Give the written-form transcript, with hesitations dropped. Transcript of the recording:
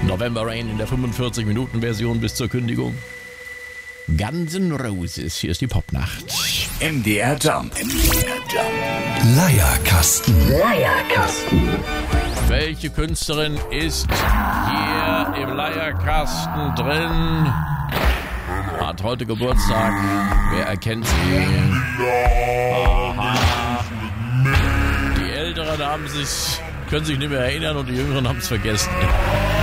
November Rain in der 45-Minuten-Version bis zur Kündigung. Guns N' Roses, hier ist die Popnacht. MDR Jump. Leierkasten. Welche Künstlerin ist hier im Leierkasten drin? Hat heute Geburtstag. Wer erkennt sie? Aha. Die Älteren können sich nicht mehr erinnern und die Jüngeren haben es vergessen.